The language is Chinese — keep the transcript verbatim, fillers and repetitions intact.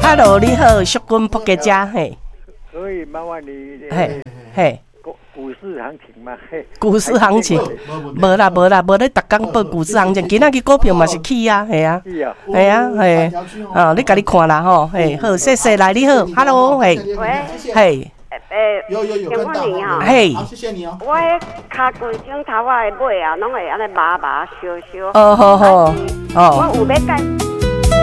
，Hello， 你好，淑君扑家家，嘿。 可以麻烦你。 嘿，嘿。 股市行情嘛，嘿。 股市行情，无啦无啦，无咧，逐工报股市行情，今仔日股票嘛是起啊，系啊，系啊，嘿，啊，你家己看啦吼，嘿，好，谢谢，来你好 ，Hello， 嘿， 喂， 嘿。 诶，有有有，看到， 嘿， 好，谢谢你哦。我迄骹规种头发的尾啊，拢会安尼麻麻烧烧。 哦好好， 哦，我有要改。